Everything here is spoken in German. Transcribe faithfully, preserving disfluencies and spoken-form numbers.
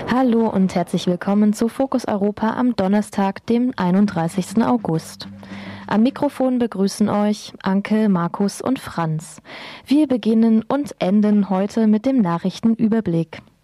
Hallo und herzlich willkommen zu Fokus Europa am Donnerstag, dem einunddreißigsten August. Am Mikrofon begrüßen euch Anke, Markus und Franz. Wir beginnen und enden heute mit dem Nachrichtenüberblick.